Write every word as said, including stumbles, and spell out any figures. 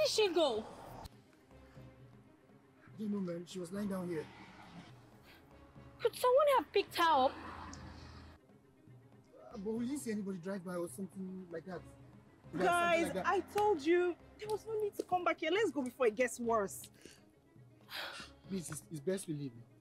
did she go? I don't know, man. She was lying down here. Could someone have picked her up? Uh, but we didn't see anybody drive by or something like that. Guys, like that. I told you there was no need to come back here. Let's go before it gets worse. Please, it's, it's best we leave.